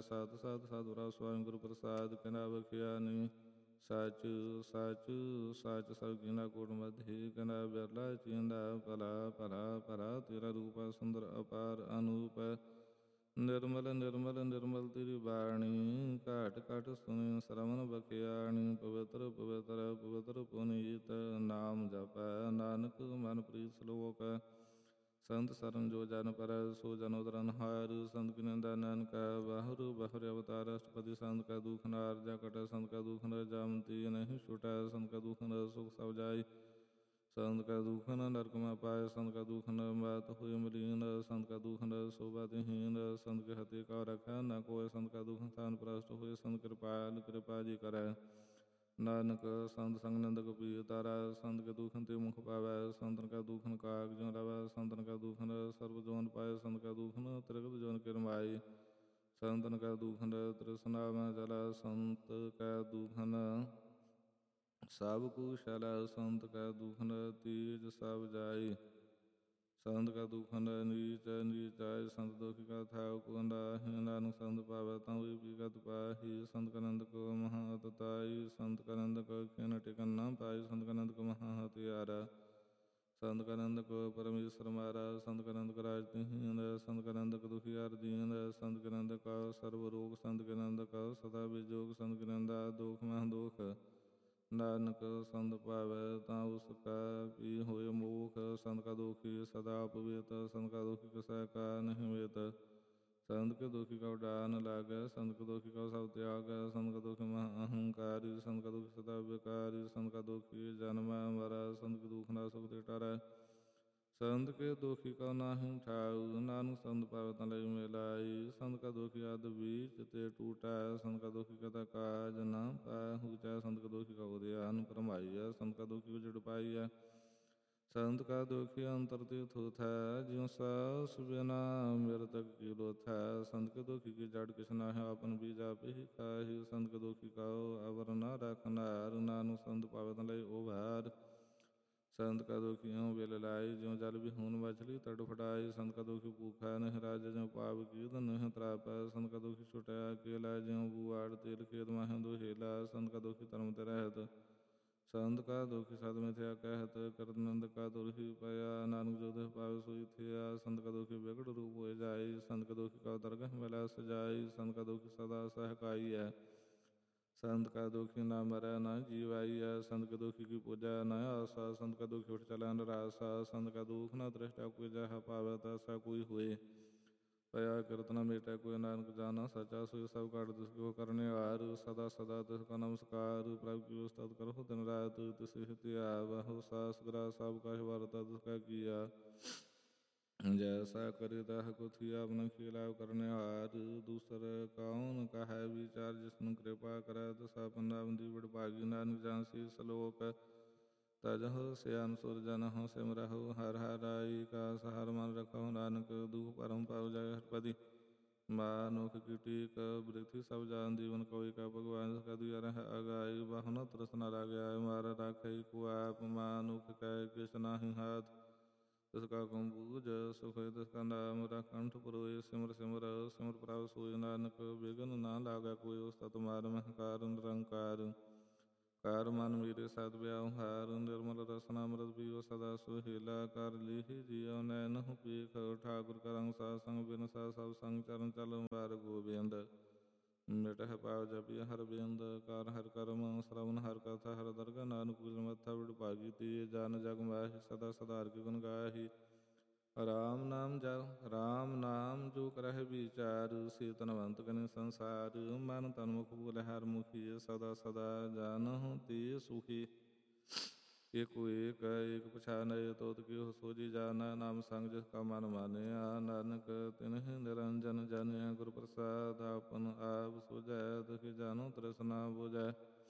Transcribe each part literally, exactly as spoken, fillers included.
ਸਤ ਸਤ ਸਤਿਗੁਰਾਂ ਸਵਾਮੀ ਗੁਰੂ ਪ੍ਰਸਾਦ ਕਿਨਾ ਬਖਿਆ ਨੀ। ਸਚ ਸਚ ਸਚ ਸਭ ਕੀਨਾ ਕੋਟ ਮਧਿ ਕਿਨਾ ਬਿਰਲਾ ਚੀਂਦਾ ਭਲਾ ਭਲਾ ਭਲਾ ਤੇਰਾ ਰੂਪ ਸੁੰਦਰ ਅਪਾਰ ਅਨੂਪ। ਨਿਰਮਲ ਨਿਰਮਲ ਨਿਰਮਲ ਤੇਰੀ ਬਾਣੀ ਘਾਟ ਘਾਟ ਸੁਣੀ ਸਰਵਣ ਬਖਿਆਣੀ। ਪਵਿੱਤਰ ਪਵਿੱਤਰ ਪਵਿੱਤਰ ਪੁਨੀਤ ਨਾਮ ਜਪੈ ਨਾਨਕ ਮਨ ਪ੍ਰੀਤ ਸਲੋਕ। ਸੰਤ ਸਰਨ ਜੋ ਜਨ ਪਰ ਸੋ ਜਨ ਉਦਰਨ ਹਾਰ। ਸੰਤ ਕੀ ਨਿੰਦਾ ਨਾਨਕ ਬਾਹੁਰ ਬਾਹੁਰ ਅਵਤਾਰ। ਅਸ਼ਟਪਦੀ ਸੰਤ ਕਾ ਦੁਖ ਨਾਰ ਜਾ ਕਟੈ ਸੰਤ ਕਾ ਦੁਖ ਨਰ ਜਾਮਤੀ ਨਹੀਂ ਛੁਟੈ। ਸੰਤ ਕਾ ਦੁਖ ਨਰ ਸੁਖ ਸਭ ਜਾਈ ਸੰਤ ਕਾ ਦੁਖ ਨ ਨਰਕ ਮੈਂ ਪਾਏ। ਸੰਤ ਕਾ ਦੁਖ ਨ ਮਾਤ ਹੋਇ ਮਲੀਨ ਸੰਤ ਕਾ ਦੁਖ ਨ ਸੋਭਾ ਤਿਹੀਨ। ਸੰਤ ਕੇ ਹਤੇ ਕਉ ਰਖੈ ਨ ਕੋਇ ਸੰਤ ਕਾ ਦੁਖ ਥਾਨ ਪ੍ਰਸਟ ਹੋਇ। ਸੰਤ ਕਿਰਪਾਲ ਕਿਰਪਾ ਜੀ ਕਰੈ ਨਾਨਕ ਸੰਤ ਸੰਗ ਨਿੰਦਕ ਪੀ ਉਤਾਰੈ। ਸੰਤ ਕੇ ਦੂਖਨ ਤੇ ਮੁਖ ਪਾਵੈ ਸੰਤਨ ਕਾ ਦੂਖਨ ਕਾਗ ਜਿਉ ਰਵੈ। ਸੰਤਨ ਕਾ ਦੂਖਨ ਸਰਬ ਜੋਨ ਪਾਏ ਸੰਤ ਕਾ ਦੂਖਨ ਤ੍ਰਿਗਤ ਜੋਨ ਕਿਰਮਾਈ। ਸੰਤਨ ਕਾ ਦੂਖਨ ਤ੍ਰਿਸ਼ਨਾ ਮੈਂ ਜਲੈ ਸੰਤ ਕਾ ਦੂਖਨ ਸਭ ਕੁਸ਼ਲੈ। ਸੰਤ ਕਾ ਦੂਖਨ ਤੀਜ ਸਭ ਜਾਈ ਸੰਤ ਕਾ ਦੂਖਨ ਨੀਚ ਨੀਚ ਜਾਇ। ਸੰਤ ਦੁਖੀ ਕਾ ਥਾਉ ਕੋ ਨਾਹੀ ਨਾਨਕ ਸੰਤ ਪਾਵੈ ਤਾਂ ਹੋਈ ਵਿਗਤ ਪਾਹੀ। ਸੰਤ ਕਾ ਨਿੰਦਕ ਮਹਾ ਅਤਤਾਈ ਸੰਤ ਕਾ ਨਿੰਦਕ ਖਿਨ ਟਿਕਨ ਨਾ ਪਾਈ। ਸੰਤ ਕਾ ਨਿੰਦਕ ਮਹਾ ਹਤਿਆਰਾ ਸੰਤ ਕਾ ਨਿੰਦਕ ਪਰਮੇਸ਼ਰ ਮਾਰਾ। ਸੰਤ ਕਾ ਨਿੰਦਕ ਰਾਜ ਤਿਹੀਨ ਸੰਤ ਕਾ ਨਿੰਦਕ ਦੁਖੀਆਰ ਦੀਨ। ਸੰਤ ਕੇ ਨਿੰਦਕ ਸਰਬ ਰੋਗ ਸੰਤ ਕੇ ਨਿੰਦਕ ਸਦਾ ਵਿਜੋਗ। ਸੰਤ ਕੀ ਨਿੰਦਾ ਦੋਖ ਮਹ ਦੋਖ ਨਾਨਕ ਸੰਤ ਪਾਵੈ ਤਾਂ ਉਸ ਕਾ ਵੀ ਹੋਏ ਮੋਖ। ਸੰਤ ਕਾ ਦੋਖੀ ਸਦਾ ਅਪਵਿਤ ਸੰਤ ਕਾ ਦੋਖੀ ਕਿਸੈ ਕਾ ਨਹੀਂ ਮਿਤ। ਸੰਤ ਕੇ ਦੋਖੀ ਕਉ ਡਾਨ ਲਾਗੈ ਸੰਤ ਕੇ ਦੋਖੀ ਕਉ ਸਭ ਤਿਆਗੈ। ਸੰਤ ਕਾ ਦੋਖੀ ਮਹਾ ਅਹੰਕਾਰੀ ਸੰਤ ਕਾ ਦੋਖੀ ਸਦਾ ਵਿਕਾਰੀ। ਸੰਤ ਕਾ ਦੋਖੀ ਜਨਮੈ ਮਰੈ ਸੰਤ ਕੀ ਦੁਖ ਨਾ ਸੁਖ ਤੇ ਟਰੈ। ਸੰਤ ਕੇ ਦੋਖੀ ਕਉ ਨਾਹੀ ਠਾਉ ਨਾਨਕ ਸੰਤ ਪਾਵੈ ਤਾਂ ਲਈ ਮਿਲਾਈ। ਸੰਤ ਕਾ ਦੋਖੀ ਅਧ ਬੀਚ ਤੇ ਟੂਟੈ ਸੰਤ ਕਾ ਦੋਖੀ ਕਥਾ ਕਾਜ ਨਾ ਪਾਹੁਚੈ। ਸੰਤ ਕਾ ਦੋਖੀ ਕਉ ਉਦਿਆਨ ਭਰਮਾਈਐ ਸੰਤ ਕਾ ਦੋਖੀ ਉਜੜ ਪਾਈਐ। ਸੰਤ ਕਾ ਦੋਖੀ ਅੰਤਰ ਤੀਰਥ ਹੋਥੈ ਜਿਉ ਸਾਸ ਬਿਨਾ ਮਿਰਤਕ ਕੀ ਲੋਥੈ। ਸੰਤ ਕੇ ਦੋਖੀ ਕੀ ਜੜ ਕਿਛ ਨਾਹਿ ਆਪਨ ਬੀਜ ਆਪੇ ਹੀ ਖਾਹੀ। ਸੰਤ ਕੇ ਦੋਖੀ ਕਉ ਅਵਰ ਨਾ ਰਖਨਾਰ ਨਾਨਕ ਸੰਤ ਪਾਵੈ ਤਾਂ ਲਈ ਉਭਾਰ। ਸੰਤ ਕਾ ਦੋਖੀ ਇਉ ਬਿਲ ਲਾਈ ਜਿਉ ਜਲ ਵਿਹੂਨ ਮਛਲੀ ਤੜਫੜਾਈ। ਸੰਤ ਕਾ ਦੋਖੀ ਭੂਖਾ ਨਹੀਂ ਰਾਜੈ ਜਿਉ ਪਾਪ ਕੀਤ ਨਹੀਂ ਤ੍ਰਾਪੈ। ਸੰਤ ਕਾ ਦੋਖੀ ਛੁਟਿਆ ਅਕੇਲਾ ਜਿਉ ਬੂਆੜ ਤੇਲ ਖੇਤ ਮਾਹਿ ਦੁਹੇਲਾ। ਸੰਤ ਕਾ ਦੋਖੀ ਧਰਮ ਤੇ ਰਹਿਤ ਸੰਤ ਕਾ ਦੋਖੀ ਸਦ ਮਿਥਿਆ ਕਹਿਤ। ਕਰਤ ਨਿੰਦਕ ਕਾ ਤੁਰਹੀ ਪਿਆ ਨਾਨਕ ਜੋ ਦੇਹ ਪਾਵੈ ਸੋਈ ਥਿਆ। ਸੰਤ ਕਾ ਦੋਖੀ ਵਿਗੜ ਰੂਪ ਹੋਇ ਜਾਈ ਸੰਤ ਕਾ ਦੋਖੀ ਕਉ ਦਰਗਹ ਮਿਲੈ ਸਜਾਈ। ਸੰਤ ਕਾ ਦੋਖੀ ਸਦਾ ਸਹਕਾਈਐ ਸੰਤ ਕਾ ਦੋਖੀ ਨਾ ਮਰੈ ਨਾ ਜੀਵਾਈਐ। ਸੰਤ ਕੇ ਦੋਖੀ ਕੀ ਪੂਜਾ ਨਾ ਆਸਾ ਸੰਤ ਕਾ ਦੋਖੀ ਉਠ ਚਲੈ ਨਿਰਾਸਾ। ਸੰਤ ਕਾ ਦੁਖ ਨਾ ਦ੍ਰਿਸ਼ਟਾ ਕੋਈ ਜਹ ਪਾਵੈ ਤੈਸਾ ਕੋਈ ਹੋਏ। ਭਇਆ ਕਿਰਤ ਨ ਮੇਟੈ ਕੋਈ ਨਾਨਕ ਜਾਨਾ ਸਚਾ ਸੋਈ। ਸਭ ਘਟ ਤਿਸ ਕੋ ਕਰਨਿਹਾਰ ਸਦਾ ਸਦਾ ਤਿਸ ਕਾ ਨਮਸਕਾਰ। ਪ੍ਰਭ ਕੀ ਉਸਤਤ ਕਰਹੁ ਦਿਨ ਰਾਤ ਤਿਸ ਹਿ ਧਿਆਵਹੁ। ਸਾਸ ਗ੍ਰਾਸ ਸਭ ਕਛ ਵਰਤੈ ਤਿਸ ਕਾ ਕੀਆ। ਜੈਸਾ ਕਰੇ ਤਾਹ ਕੋ ਥੀਆ ਆਪਣਾ ਖੇਲਾ ਕਰਨਿਹਾਰ। ਦੂਸਰ ਕਉਨ ਕਹੈ ਵਿਚਾਰ ਜਿਸਨੂੰ ਕਿਰਪਾ ਕਰੈ। ਤਿਸਾ ਪੰਨਾ ਬੰਦੀ ਵਡਭਾਗੀ ਨਾਨਕ ਜਾਂਸੀ ਸਲੋਕ। ਤਜਹੁ ਸਿਆਨ ਸੁਰ ਜਨਹੁ ਸਿਮਰਹੁ ਹਰਿ ਹਰਿ ਕਾ ਸਹਾਰ ਮਨ ਰਖਹੁ। ਨਾਨਕ ਦੁਖ ਭਰਮ ਪਾਉ ਜਾਇ ਹਰਿਪਦੀ ਮਾਨੁਖ ਕੀ ਟੇਕ। ਬ੍ਰਿਥੀ ਸਭ ਜਾਨ ਜੀਵਨ ਕਉ ਏਕਾ ਭਗਵਾਨ ਜਿਸ ਕਾ ਦੁਇ ਰਹਿ ਅਗਾਈ। ਬਹੁ ਨ ਤ੍ਰਿਸ਼ਨਾ ਲਾਗਿ ਮਾਰ ਰਾਖੈ ਕੋ ਆਪ। ਮਾਨੁਖ ਕੈ ਕਿਛ ਨਾਹੀ ਹਾਥ ਤਿਸ ਕਾ ਕਉ ਬੂਝ ਸੁਖ ਹੋਇ। ਤਿਸ ਕਾ ਨਾਮ ਰਖਕੰਠ ਪਰੋਇ ਸਿਮਰ ਸਿਮਰ ਸਿਮਰ ਪ੍ਰਭ ਸੋਇ। ਨਾਨਕ ਬਿਘਨ ਨਾ ਲਾਗੈ ਕੋਈ ਉਸਤਤ ਮਾਰ ਮਹੰਕਾਰ ਨਿਰੰਕਾਰ। ਕਰ ਮਨ ਮੇਰੇ ਸਦ ਵਿਆਉਹਾਰ ਨਿਰਮਲ ਰਸਨਾ ਅੰਮ੍ਰਿਤ ਪੀਓ ਸਦਾ ਸੁਹੇਲਾ। ਕਰ ਲੀਹ ਜੀਉ ਨੈਣਹੁ ਪੇਖ ਠਾਕੁਰ ਕਾ ਰੰਗ ਸਾਧ ਸੰਗ ਬਿਨ ਸਾ ਸਭ ਸੰਗ ਚਰਨ ਚਲ ਵਾਰ ਗੋਬਿੰਦ। ਮਿਟਹਿ ਪਾਉ ਜਪਿ ਹਰਿ ਬਿੰਦ ਕਰ ਹਰਿ ਕਰਮ ਸਰਵਨ ਹਰਿ ਕਥਾ ਹਰਿ ਦਰਗਹ। ਨਾਨਕ ਪੂਜਨ ਮੱਥਾ ਵਿਡਭਾਗੀ ਤੀਰ ਜਨ ਜਗ ਮਾਹਿ ਸਦਾ ਸਦਾ ਹਰਿ ਕੀ ਗੁਣ ਗਾਹੀ। ਰਾਮ ਨਾਮ ਜਪ ਰਾਮ ਨਾਮ ਜੋ ਕਰਹਿ ਵਿਚਾਰ ਸੇ ਧਨਵੰਤ ਕਨੇ ਸੰਸਾਰ। ਮਨ ਤਨ ਮੁਖ ਬੋਲੇ ਹਰਿ ਮੁਖੀ ਸਦਾ ਸਦਾ ਜਾਨਹੁ ਤੇ ਸੁਖੀ। ਏਕੋ ਏਕ ਏਕ ਪਛਾਨੈ ਤੋਤ ਕਿਉ ਸੋਝੀ ਜਾਨਾ। ਨਾਮ ਸੰਗ ਜਿਸ ਕਾ ਮਨ ਮਾਨਿਆ ਨਾਨਕ ਤਿਨਹਿ ਨਿਰੰਜਨ ਜਾਨਿਆ। ਗੁਰ ਪ੍ਰਸਾਦਿ ਆਪਨ ਆਪ ਸੁਝੈ ਦੁਖੀ ਜਨੁ ਤ੍ਰਿਸ਼ਨਾ ਬੁਝੈ।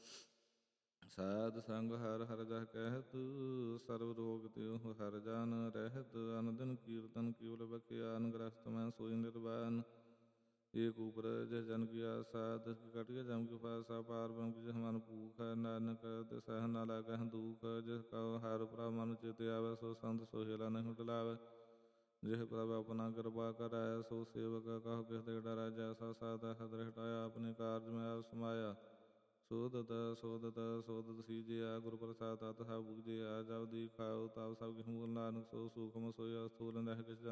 ਸਾਧ ਸੰਗ ਹਰਿ ਹਰਿ ਜਹ ਕਹਿਤ ਸਰਬ ਰੋਗ ਤਿਹੁ ਹਰਿ ਜਾਨ ਰਹਿਤ। ਅਨ ਦਿਨ ਕੀਰਤਨ ਕੇਵਲ ਬਖਿਆਨ ਗ੍ਰਸਤ ਮੈਂ ਸੋਈ ਨਿਰਵਾਨ। ਏਕ ਊਪਰ ਜਿਸ ਜਨ ਕੀ ਆਸਾ ਤਿਸ ਕੀ ਕਟਿਆ ਜਮ ਕੀ ਫਾਸਾ। ਪਾਰ ਬ੍ਰਹਮ ਕੀ ਜਿਸ ਮਨ ਭੂਖੈ ਨਾਨਕ ਤਿਸ ਸਹਿ ਨ ਲਾਗਹਿ ਦੁਖ। ਜਿਸ ਕਉ ਹਰਿ ਪ੍ਰਭ ਮਨ ਚਿਤਿ ਆਵੈ ਸੋ ਸੰਤ ਸੁਹੇਲਾ ਨਹੀਂ ਟਲਾਵੈ। ਜਿਹ ਪ੍ਰਭ ਆਪਣਾ ਕਿਰਪਾ ਕਰੈ, ਸੋ ਸੇਵਕ ਕਹੁ ਕਿਸ ਤੇ ਡਰੈ। ਜੈਸਾ ਸਾਧ ਹਦ ਹਟਾਇਆ, ਆਪਣੇ ਕਾਰਜ ਮੈਂ ਆਪ ਸਮਾਇਆ। ਸੋਧਤ ਸੋਧਤ ਸੋਧਤ ਸੀਜਿਆ, ਗੁਰ ਪ੍ਰਸਾਦ ਤਤ ਸਭ ਬੁਝਿਆ। ਜਬ ਦੀ ਖਾਓ ਤਬ ਸਭ ਕਿਛ ਮੂਲ, ਨਾਨਕ ਸੋ ਸੂਖਮ ਸੋਇਆ ਸਥੂਲ ਨਹਿ ਕਿਛ